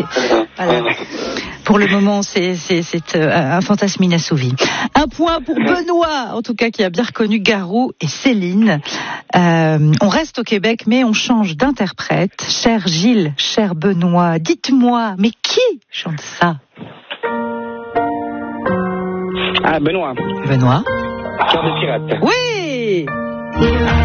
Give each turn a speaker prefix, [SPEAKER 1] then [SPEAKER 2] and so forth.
[SPEAKER 1] Voilà. Pour le moment, c'est un fantasme inassouvi. Un point pour Benoît, en tout cas, qui a bien reconnu Garou et Céline. On reste au Québec, mais on change d'interprète. Cher Gilles, cher Benoît, dites-moi, mais qui chante ça?
[SPEAKER 2] Ah, Benoît.
[SPEAKER 1] Benoît.
[SPEAKER 2] Cœur de pirate.
[SPEAKER 1] Oui!